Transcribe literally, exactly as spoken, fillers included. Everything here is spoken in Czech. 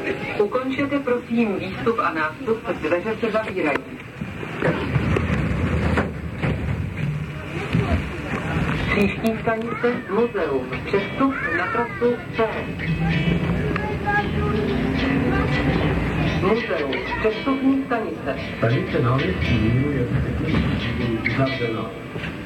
Ukončete prosím výstup a nástup, dveře se zavírají. Příští stanice muzeum. Přestup na trasu C. Muzeum. Přestupní stanice. Stanice náměstí Míru je uzavřena.